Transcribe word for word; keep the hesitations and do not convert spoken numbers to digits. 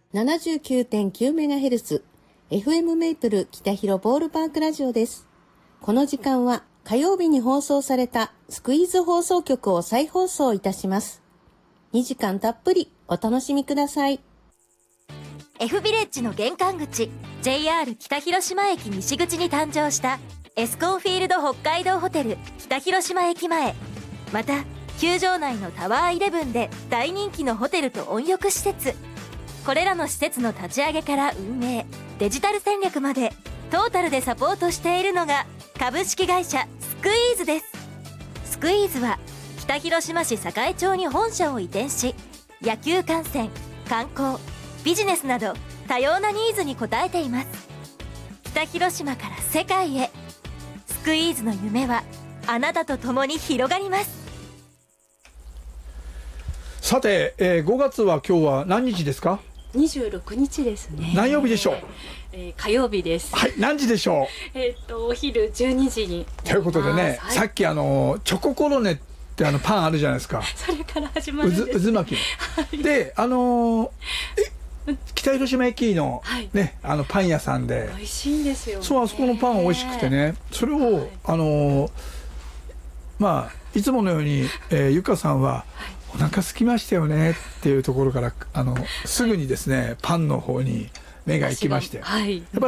ななじゅうきゅうてんきゅうメガヘルツ エフエム メイプル北広ボールパークラジオです。この時間は火曜日に放送されたスクイーズ放送局を再放送いたします。にじかんたっぷりお楽しみください。 F ビレッジの玄関口 ジェイアール 北広島駅西口に誕生したエスコンフィールド北海道ホテル北広島駅前、また球場内のタワーイレブンで大人気のホテルと温浴施設、これらの施設の立ち上げから運営、デジタル戦略までトータルでサポートしているのが株式会社スクイーズです。スクイーズは北広島市栄町に本社を移転し、野球観戦、観光、ビジネスなど多様なニーズに応えています。北広島から世界へ、スクイーズの夢はあなたと共に広がります。 さて、えー、ごがつは今日は何日ですか？ にじゅうろくにちですね。 何曜日でしょう？ えー、火曜日です。 はい、何時でしょう？えっとお昼じゅうにじに。 ということでね、 はい、 さっきあのチョココロネってあのパンあるじゃないですか。 それから始まるんです、ね。 渦巻き、はい、であのー、え北広島駅の、ね、はい、あのパン屋さんで美味しいんですよ、ね。 そう、あそこのパン美味しくてね、それを、はい、あのー、まあいつものように、えー、ゆかさんは、はい、お腹空きましたよねっていうところからあのすぐにですねパンの方に目が行きまして、 はい、